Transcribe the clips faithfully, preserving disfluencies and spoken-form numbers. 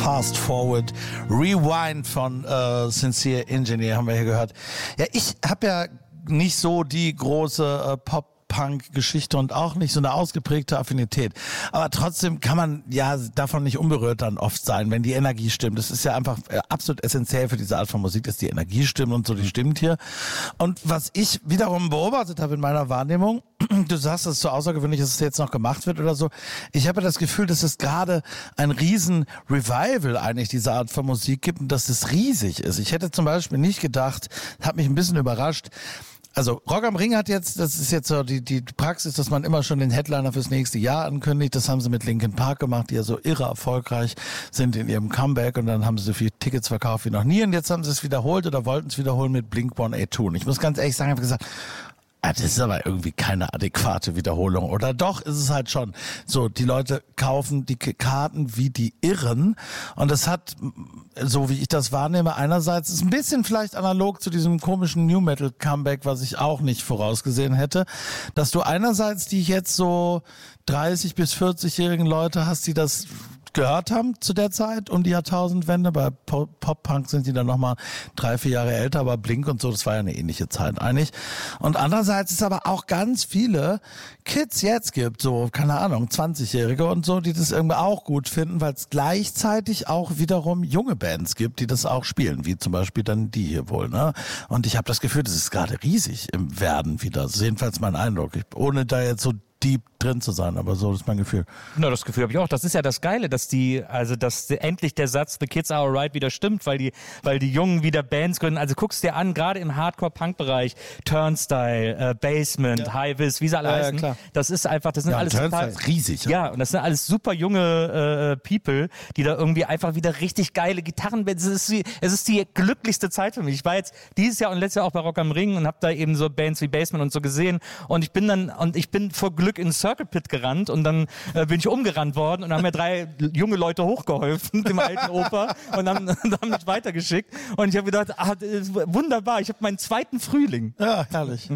Fast Forward, Rewind von äh, Sincere Engineer haben wir hier gehört. Ja, ich habe ja nicht so die große äh, Pop Punk-Geschichte und auch nicht so eine ausgeprägte Affinität. Aber trotzdem kann man ja davon nicht unberührt dann oft sein, wenn die Energie stimmt. Das ist ja einfach absolut essentiell für diese Art von Musik, dass die Energie stimmt und so, die stimmt hier. Und was ich wiederum beobachtet habe in meiner Wahrnehmung, du sagst, dass es so außergewöhnlich ist, dass es jetzt noch gemacht wird oder so. Ich habe das Gefühl, dass es gerade ein riesen Revival eigentlich dieser Art von Musik gibt und dass es riesig ist. Ich hätte zum Beispiel nicht gedacht, hat mich ein bisschen überrascht. Also Rock am Ring hat jetzt, das ist jetzt so die, die Praxis, dass man immer schon den Headliner fürs nächste Jahr ankündigt. Das haben sie mit Linkin Park gemacht, die ja so irre erfolgreich sind in ihrem Comeback. Und dann haben sie so viele Tickets verkauft wie noch nie. Und jetzt haben sie es wiederholt oder wollten es wiederholen mit Blink one eighty-two. Und ich muss ganz ehrlich sagen, ich habe gesagt, das ist aber irgendwie keine adäquate Wiederholung. Oder doch ist es halt schon so, die Leute kaufen die Karten wie die Irren. Und das hat, so wie ich das wahrnehme, einerseits ist ein bisschen vielleicht analog zu diesem komischen New Metal Comeback, was ich auch nicht vorausgesehen hätte, dass du einerseits die jetzt so dreißig- bis vierzig-jährigen Leute hast, die das gehört haben zu der Zeit um die Jahrtausendwende. Bei Pop-Punk sind die dann nochmal drei, vier Jahre älter, aber Blink und so, das war ja eine ähnliche Zeit eigentlich. Und andererseits ist aber auch ganz viele Kids jetzt gibt, so, keine Ahnung, zwanzigjährige und so, die das irgendwie auch gut finden, weil es gleichzeitig auch wiederum junge Bands gibt, die das auch spielen, wie zum Beispiel dann die hier wohl, ne? Und ich habe das Gefühl, das ist gerade riesig im Werden wieder. Das ist jedenfalls mein Eindruck. Ich, ohne da jetzt so deep drin zu sein, aber so ist mein Gefühl. Na, das Gefühl habe ich auch. Das ist ja das Geile, dass die, also dass endlich der Satz The Kids Are Alright wieder stimmt, weil die, weil die Jungen wieder Bands gründen. Also guckst dir an, gerade im Hardcore-Punk-Bereich, Turnstile, äh, Basement, ja. High-Vis, wie sie alle ja, heißen. Ja, das ist einfach, das sind ja, alles total ist riesig. Ja. ja, und das sind alles super junge äh, People, die da irgendwie einfach wieder richtig geile Gitarren. Es ist, die, es ist die glücklichste Zeit für mich. Ich war jetzt dieses Jahr und letztes Jahr auch bei Rock am Ring und habe da eben so Bands wie Basement und so gesehen. Und ich bin dann und ich bin vor Glück in Circle Pit gerannt und dann äh, bin ich umgerannt worden und haben mir drei junge Leute hochgeholfen, dem alten Opa, und haben, haben mich weitergeschickt. Und ich habe gedacht, ah, wunderbar, ich habe meinen zweiten Frühling. Ja, herrlich.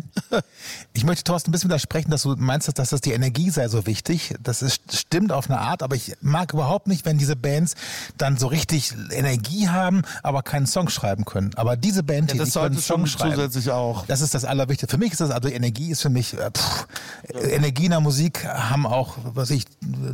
Ich möchte Thorsten ein bisschen widersprechen, dass du meinst, dass das die Energie sei so wichtig. Das ist, stimmt auf eine Art, aber ich mag überhaupt nicht, wenn diese Bands dann so richtig Energie haben, aber keinen Song schreiben können. Aber diese Band, ja, die können einen Song schreiben. Zusätzlich auch. Das ist das Allerwichtigste. Für mich ist das, also Energie ist für mich, pff, Energie in der Musik haben auch, was ich,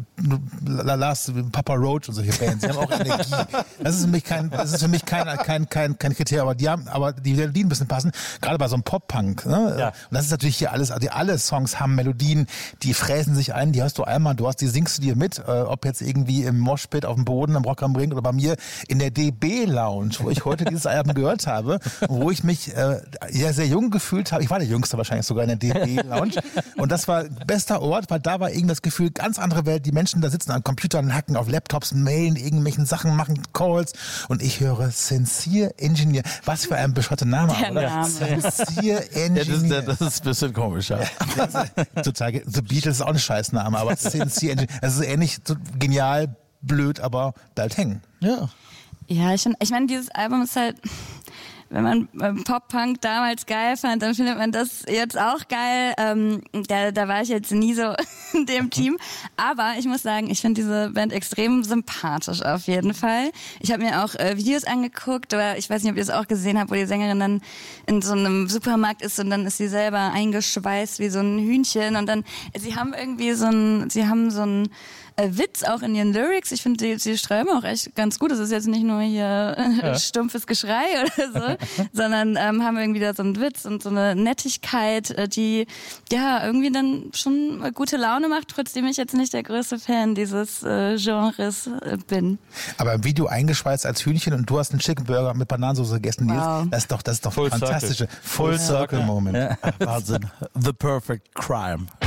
Last, Papa Roach und solche Bands, die haben auch Energie. Das ist für mich kein, das ist für mich kein, kein, kein, kein Kriterium, aber die haben, aber die Melodien ein bisschen passen, gerade bei so einem Pop-Punk, ne? Ja. Und das ist natürlich hier alles, also alle Songs haben Melodien, die fräsen sich ein, die hast du einmal, du hast, die singst du dir mit, äh, ob jetzt irgendwie im Moshpit auf dem Boden, im Rock am Ring oder bei mir in der D B-Lounge, wo ich heute dieses Album gehört habe, wo ich mich äh, ja, sehr jung gefühlt habe. Ich war der Jüngste wahrscheinlich sogar in der D B-Lounge und das war bester Ort, weil da war irgendwie das Gefühl, ganz andere Welt, die Menschen da sitzen an Computern, hacken auf Laptops, mailen irgendwelchen Sachen, machen Calls und ich höre Sincere Engineer. Was für ein bescheuerter Name, der oder? Name. Sincere Engineer. Ja, das, das ist ein bisschen komisch, ja. Total, The Beatles ist auch ein Scheißname, aber Sincere Engineer, das ist ähnlich so genial, blöd, aber bleibt hängen. Ja. Ja, ich, ich meine, dieses Album ist halt, wenn man Pop-Punk damals geil fand, dann findet man das jetzt auch geil. Ähm, da, da war ich jetzt nie so in dem Team. Aber ich muss sagen, ich finde diese Band extrem sympathisch auf jeden Fall. Ich habe mir auch äh, Videos angeguckt, oder ich weiß nicht, ob ihr es auch gesehen habt, wo die Sängerin dann in so einem Supermarkt ist und dann ist sie selber eingeschweißt wie so ein Hühnchen. Und dann, sie haben irgendwie so ein, sie haben so ein Äh, Witz auch in ihren Lyrics. Ich finde, sie, sie schreiben auch echt ganz gut. Das ist jetzt nicht nur hier äh, ja. stumpfes Geschrei oder so, sondern ähm, haben irgendwie da so einen Witz und so eine Nettigkeit, äh, die ja irgendwie dann schon gute Laune macht, trotzdem ich jetzt nicht der größte Fan dieses äh, Genres äh, bin. Aber im Video eingeschweißt als Hühnchen und du hast einen Chicken Burger mit Bananensauce gegessen. Wow. Das ist doch, das ist doch Full fantastische Circle. Full Circle Moment. Ja. Wahnsinn. The perfect crime.